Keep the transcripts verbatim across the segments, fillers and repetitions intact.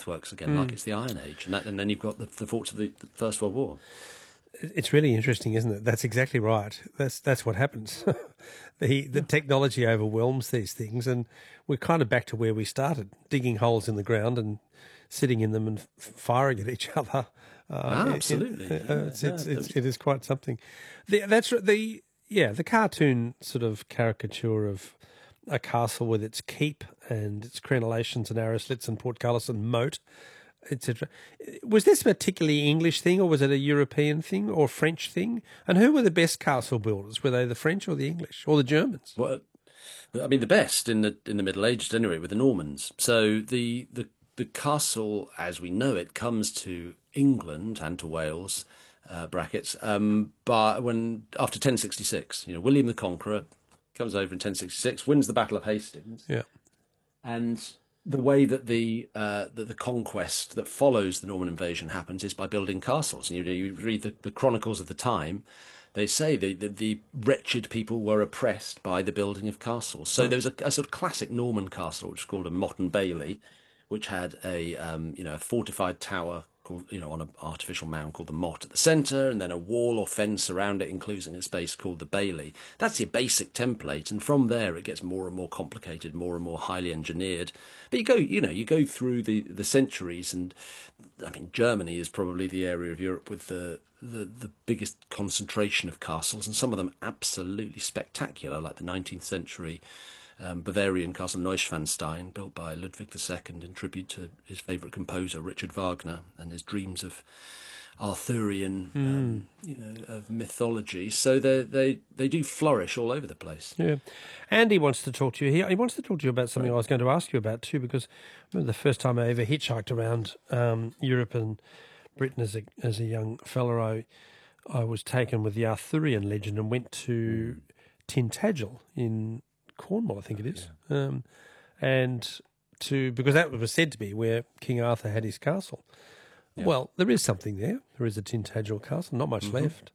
earthworks again, Mm. like it's the Iron Age, and, that, and then you've got the, the forts of the, the First World War. It's really interesting, isn't it? That's exactly right. That's that's what happens. the the technology overwhelms these things, and we're kind of back to where we started, digging holes in the ground and sitting in them and f- firing at each other. Uh, Ah, it- absolutely. it- Yeah, uh, it's, it's, yeah, it's, those- it is quite something. The, that's r- the yeah the cartoon sort of caricature of a castle with its keep and its crenellations and arrow slits and portcullis and moat, et cetera. Was this a particularly English thing, or was it a European thing, or French thing? And who were the best castle builders? Were they the French or the English or the Germans? Well, I mean, the best in the in the Middle Ages, anyway, were the Normans. So the the the castle, as we know it, comes to England and to Wales, uh, brackets. Um, but when after ten sixty-six, you know, William the Conqueror comes over in ten sixty-six, wins the Battle of Hastings, Yeah. and the way that the uh, that the conquest that follows the Norman invasion happens is by building castles. And you, you read the, the chronicles of the time; they say the, the the wretched people were oppressed by the building of castles. So there was a, a sort of classic Norman castle, which is called a motte and bailey, which had a um, you know a fortified tower called, you know on an artificial mound called the motte at the centre, and then a wall or fence around it, including a space called the bailey. That's your basic template, and from there it gets more and more complicated, more and more highly engineered. But you go, you know, you go through the, the centuries, and I mean, Germany is probably the area of Europe with the, the the biggest concentration of castles, and some of them absolutely spectacular, like the nineteenth century um, Bavarian castle Neuschwanstein, built by Ludwig the Second in tribute to his favourite composer Richard Wagner and his dreams of Arthurian, um, you know, of mythology. So they they they do flourish all over the place. Yeah. Andy wants to talk to you here. He wants to talk to you about something I was going to ask you about too, because I remember the first time I ever hitchhiked around um, Europe and Britain as a as a young fellow, I, I was taken with the Arthurian legend and went to Tintagel in Cornwall, I think it is. Um, and to because that was said to be where King Arthur had his castle. Well, there is something there. There is a Tintagel castle, not much left.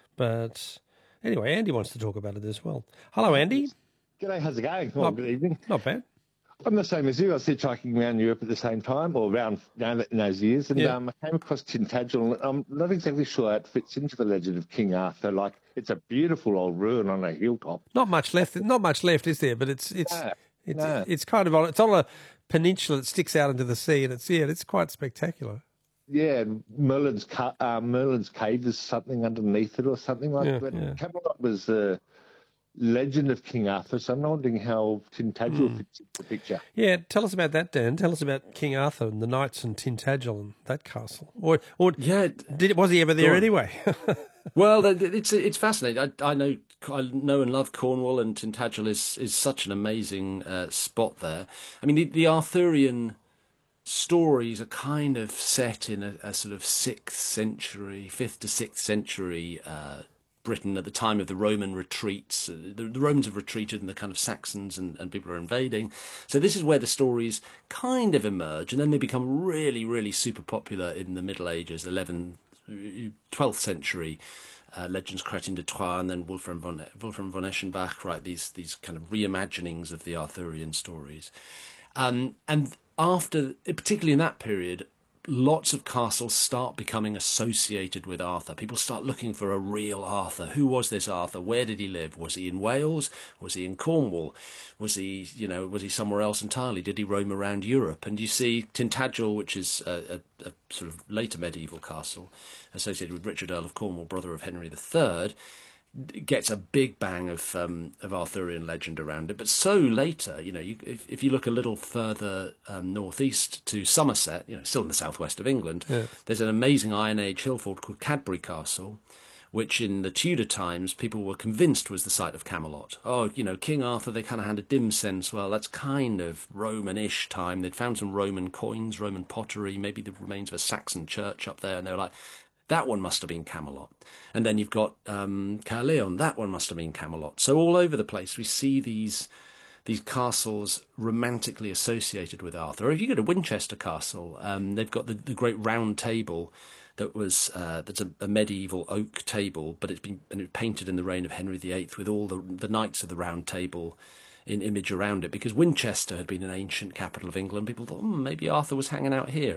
But anyway, Andy wants to talk about it as well. Hello, Andy. G'day, how's it going? Well, Not- good evening. Not bad. I'm the same as you. I was hitchhiking around Europe at the same time, or around, around in those years, and Yeah. um, I came across Tintagel. And I'm not exactly sure how it fits into the legend of King Arthur. Like, it's a beautiful old ruin on a hilltop. Not much left. Not much left, is there? But it's it's No, it's no. it's kind of on. It's on a peninsula that sticks out into the sea, and it's yeah, it's quite spectacular. Yeah, and Merlin's, ca- uh, Merlin's cave is something underneath it or something like Yeah, that. yeah. Camelot was the legend of King Arthur, so I'm wondering how Tintagel fits into the picture. Yeah, tell us about that, Dan. Tell us about King Arthur and the knights and Tintagel and that castle. Or or Yeah, did was he ever there Go on. anyway? well, th- th- it's it's fascinating. I, I know I know and love Cornwall, and Tintagel is is such an amazing uh, spot there. I mean, the, the Arthurian stories are kind of set in a, a sort of sixth century, fifth to sixth century uh, Britain at the time of the Roman retreats. Uh, the, the Romans have retreated, and the kind of Saxons and, and people are invading. So this is where the stories kind of emerge, and then they become really, really super popular in the Middle Ages, eleventh, twelfth century. Uh, Legends Chrétien de Troyes, and then Wolfram von Wolfram von Eschenbach, right? These these kind of reimaginings of the Arthurian stories, um, and after, particularly in that period, lots of castles start becoming associated with Arthur. People start looking for a real Arthur. Who was this Arthur? Where did he live? Was he in Wales? Was he in Cornwall? Was he, you know, was he somewhere else entirely? Did he roam around Europe? And you see Tintagel, which is a, a, a sort of later medieval castle associated with Richard, Earl of Cornwall, brother of Henry the Third, gets a big bang of um, of Arthurian legend around it. But so later, you know, you, if, if you look a little further um, northeast to Somerset, you know, still in the southwest of England, there's an amazing Iron Age hill fort called Cadbury Castle, which in the Tudor times people were convinced was the site of Camelot. Oh, you know, King Arthur, they kind of had a dim sense, well, that's kind of Roman-ish time. They'd found some Roman coins, Roman pottery, maybe the remains of a Saxon church up there, and they were like, that one must have been Camelot. And then you've got um, Caerleon, that one must have been Camelot. So all over the place we see these these castles romantically associated with Arthur. Or if you go to Winchester Castle, um, they've got the, the great round table that was uh, that's a, a medieval oak table, but it's been and it painted in the reign of Henry the Eighth with all the the knights of the round table in image around it, because Winchester had been an ancient capital of England. People thought, hmm, maybe Arthur was hanging out here.